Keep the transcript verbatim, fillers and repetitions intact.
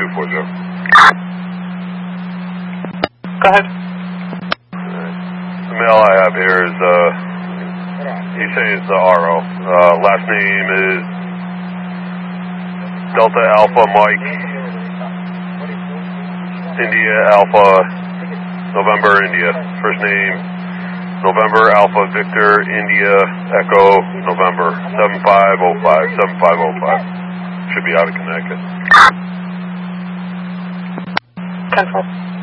four zero. Go ahead. The mail I have here is, uh, he's saying it's the R O. Uh, last name is Delta Alpha Mike, India Alpha, November India. First name, November Alpha Victor India Echo November, seven five oh five, seven five oh five. Should be out of Connecticut. Confirm.